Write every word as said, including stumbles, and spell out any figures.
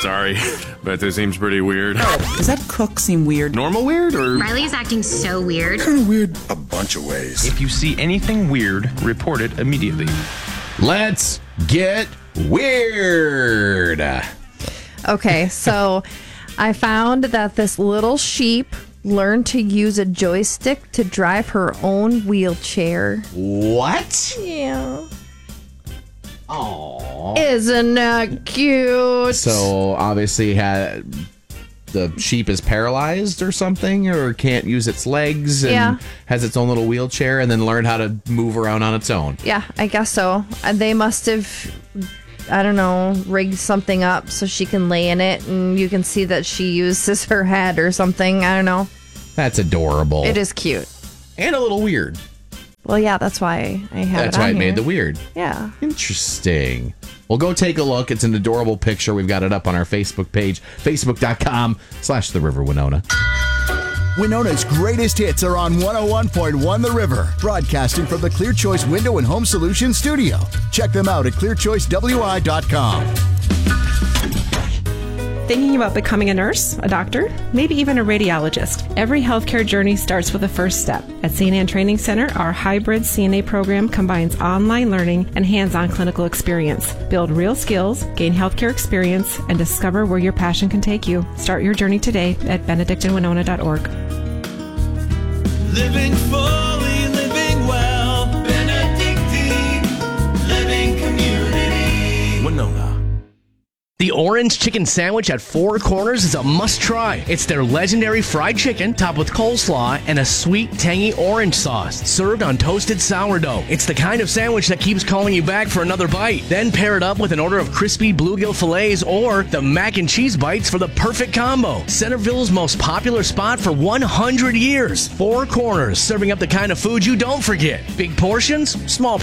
Sorry, but this seems pretty weird. Does that cook seem weird? Normal weird, or? Riley's acting so weird. Kind of weird a bunch of ways. If you see anything weird, report it immediately. Let's get weird. Okay, so I found that this little sheep learned to use a joystick to drive her own wheelchair. What? Yeah. Aww. Isn't that cute? So obviously had the sheep is paralyzed or something, or can't use its legs, and Yeah. has its own little wheelchair, and then learned how to move around on its own. Yeah, I guess so. And they must have, I don't know, rigged something up so she can lay in it, and you can see that she uses her head or something. I don't know. That's adorable. It is cute. And a little weird. Well, yeah, that's why I have That's it on why it here. made the weird. Yeah. Interesting. Well, go take a look. It's an adorable picture. We've got it up on our Facebook page, facebook.com slash The River Winona. Winona's greatest hits are on one oh one point one The River, broadcasting from the Clear Choice Window and Home Solutions studio. Check them out at clear choice w i dot com. Thinking about becoming a nurse, a doctor, maybe even a radiologist? Every healthcare journey starts with a first step. At Saint Anne Training Center, our hybrid C N A program combines online learning and hands-on clinical experience. Build real skills, gain healthcare experience, and discover where your passion can take you. Start your journey today at benedictine winona dot org. Living fully, living well. Benedictine Living Community. Winona. The Orange Chicken Sandwich at Four Corners is a must-try. It's their legendary fried chicken topped with coleslaw and a sweet, tangy orange sauce, served on toasted sourdough. It's the kind of sandwich that keeps calling you back for another bite. Then pair it up with an order of crispy bluegill fillets or the mac and cheese bites for the perfect combo. Centerville's most popular spot for one hundred years. Four Corners, serving up the kind of food you don't forget. Big portions, small